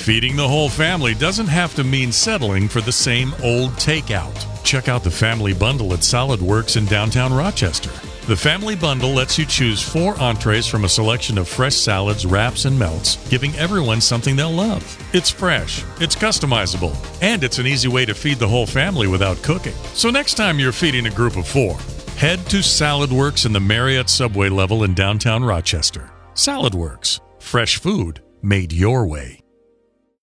Feeding the whole family doesn't have to mean settling for the same old takeout. Check out the Family Bundle at SolidWorks in downtown Rochester. The Family Bundle lets you choose 4 entrees from a selection of fresh salads, wraps, and melts, giving everyone something they'll love. It's fresh, it's customizable, and it's an easy way to feed the whole family without cooking. So next time you're feeding a group of 4, head to SolidWorks in the Marriott Subway level in downtown Rochester. SolidWorks, fresh food made your way.